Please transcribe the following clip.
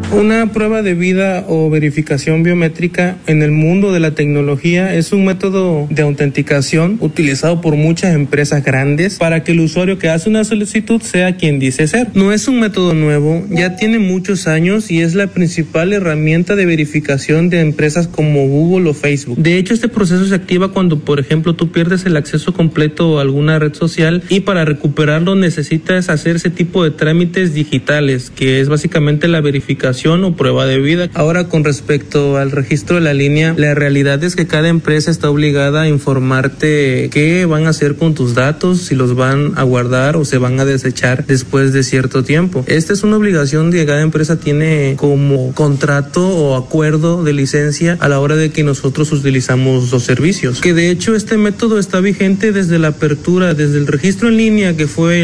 Una prueba de vida o verificación biométrica en el mundo de la tecnología es un método de autenticación utilizado por muchas empresas grandes para que el usuario que hace una solicitud sea quien dice ser. No es un método nuevo, ya tiene muchos años y es la principal herramienta de verificación de empresas como Google o Facebook. De hecho, este proceso se activa cuando, por ejemplo, tú pierdes el acceso completo a alguna red social y para recuperarlo necesitas hacer ese tipo de trámites digitales, que es básicamente la verificación o prueba de vida. Ahora, con respecto al registro de la línea, la realidad es que cada empresa está obligada a informarte qué van a hacer con tus datos, si los van a guardar o se van a desechar después de cierto tiempo. Esta es una obligación que cada empresa tiene como contrato o acuerdo de licencia a la hora de que nosotros utilizamos los servicios. Que de hecho este método está vigente desde la apertura, desde el registro en línea que fue